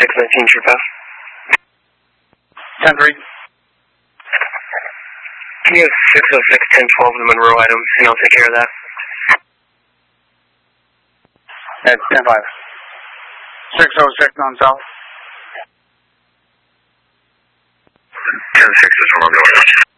619 True Pass. 10-3. Give me a 606 1012 the Monroe item, and I'll take care of that. That's 10-5. 606 on south. 10-6 is from Monroe.